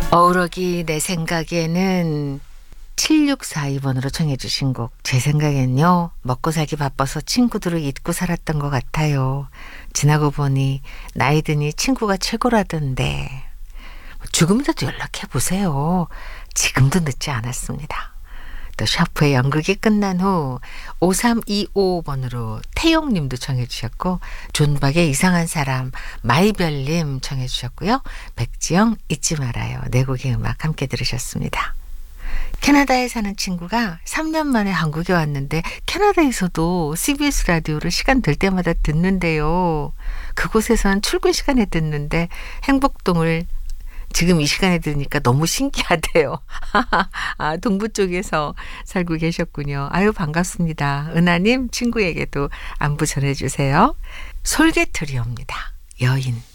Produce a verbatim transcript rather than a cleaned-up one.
어우러기 내 생각에는 칠육사이 번으로 청해 주신 곡. 제 생각엔요, 먹고 살기 바빠서 친구들을 잊고 살았던 것 같아요. 지나고 보니 나이 드니 친구가 최고라던데. 죽음이라도 연락해 보세요. 지금도 늦지 않았습니다. 또 샤프의 연극이 끝난 후 오삼이오 번으로 태용님도 청해 주셨고, 존박의 이상한 사람, 마이별님 청해 주셨고요. 백지영 잊지 말아요. 네 곡의 음악 함께 들으셨습니다. 캐나다에 사는 친구가 삼 년 만에 한국에 왔는데 캐나다에서도 씨비에스 라디오를 시간 될 때마다 듣는데요. 그곳에선 출근 시간에 듣는데 행복동을 지금 이 시간에 들으니까 너무 신기하대요. 아, 동부 쪽에서 살고 계셨군요. 아유, 반갑습니다. 은하님 친구에게도 안부 전해주세요. 솔개트리오입니다. 여인.